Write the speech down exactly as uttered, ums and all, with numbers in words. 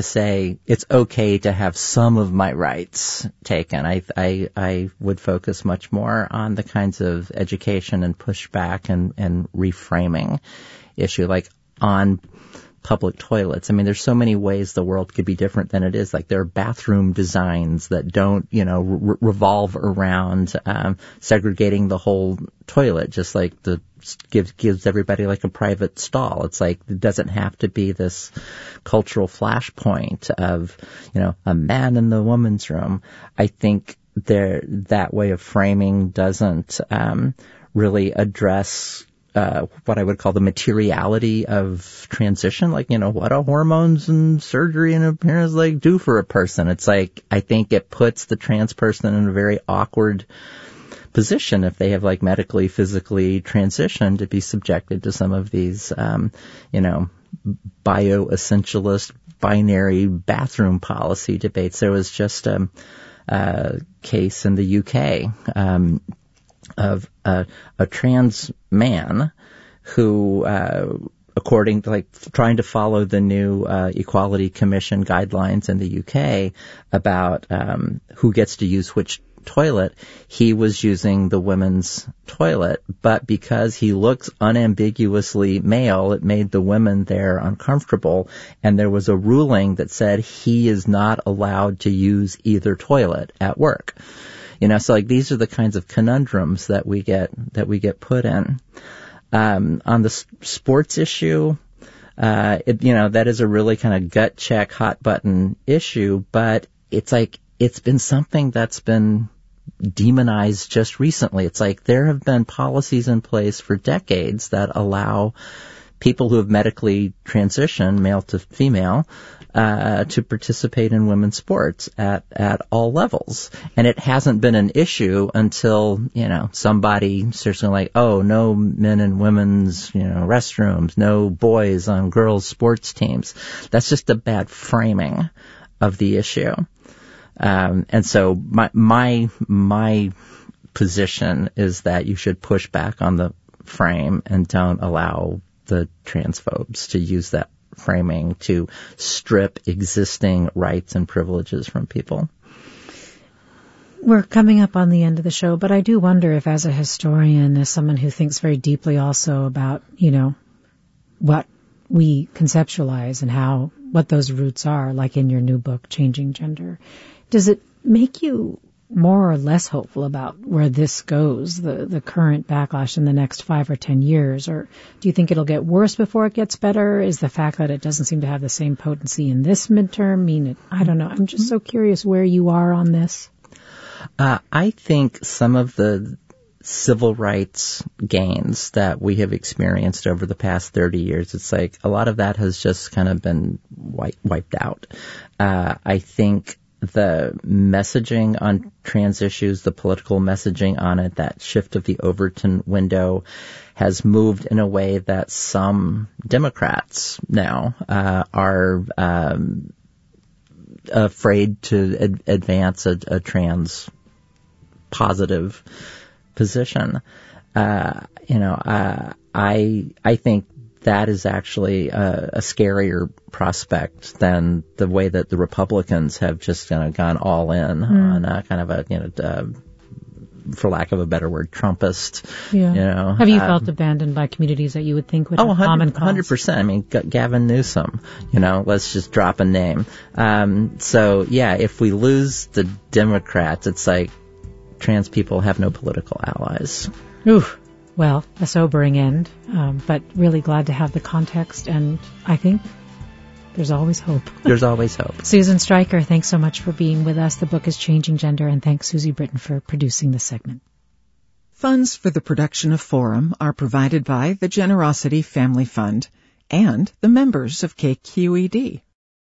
to say it's okay to have some of my rights taken. I, I, I would focus much more on the kinds of education and pushback and, and reframing issue, like on public toilets. I mean, there's so many ways the world could be different than it is. Like there are bathroom designs that don't, you know, re- revolve around um, segregating the whole toilet, just like the gives gives everybody like a private stall. It's like it doesn't have to be this cultural flashpoint of, you know, a man in the woman's room. I think there that way of framing doesn't um, really address Uh, what I would call the materiality of transition, like, you know, what do hormones and surgery and appearance like do for a person? It's like, I think it puts the trans person in a very awkward position if they have like medically, physically transitioned to be subjected to some of these, um, you know, bioessentialist binary bathroom policy debates. There was just a, a case in the U K, um, of a, a trans man who, uh, according to like trying to follow the new uh, Equality Commission guidelines in the U K about um, who gets to use which toilet, he was using the women's toilet, but because he looks unambiguously male, it made the women there uncomfortable, and there was a ruling that said he is not allowed to use either toilet at work. You know, so like these are the kinds of conundrums that we get that we get put in. Um, on the s- sports issue, uh, it, you know, that is a really kind of gut check, hot button issue, but it's like it's been something that's been demonized just recently. It's like there have been policies in place for decades that allow people who have medically transitioned, male to female, uh, to participate in women's sports at, at all levels. And it hasn't been an issue until, you know, somebody seriously like, oh, no men and women's, you know, restrooms, no boys on girls' sports teams. That's just a bad framing of the issue. Um, and so my, my, my position is that you should push back on the frame and don't allow the transphobes to use that framing to strip existing rights and privileges from people. We're coming up on the end of the show, but I do wonder if as a historian, as someone who thinks very deeply also about, you know, what we conceptualize and how, what those roots are, like in your new book, Changing Gender, does it make you more or less hopeful about where this goes, the, the current backlash in the next five or ten years? Or do you think it'll get worse before it gets better? Is the fact that it doesn't seem to have the same potency in this midterm mean it? I don't know. I'm just so curious where you are on this. Uh, I think some of the civil rights gains that we have experienced over the past thirty years, it's like a lot of that has just kind of been wipe, wiped out. Uh, I think the messaging on trans issues, the political messaging on it, that shift of the Overton window has moved in a way that some Democrats now uh, are um, afraid to ad- advance a, a trans positive position. Uh, you know, uh, I I think that is actually a, a scarier prospect than the way that the Republicans have just kind of gone all in mm. on a kind of a, you know, uh, for lack of a better word, Trumpist. Yeah. You know, have you um, felt abandoned by communities that you would think would oh, have common cause? one hundred percent. I mean, G- Gavin Newsom, you know, let's just drop a name. Um, so, yeah, if we lose the Democrats, it's like trans people have no political allies. Oof. Well, a sobering end, um, but really glad to have the context, and I think there's always hope. There's always hope. Susan Stryker, thanks so much for being with us. The book is Changing Gender, and thanks, Susie Britton, for producing this segment. Funds for the production of Forum are provided by the Generosity Family Fund and the members of K Q E D.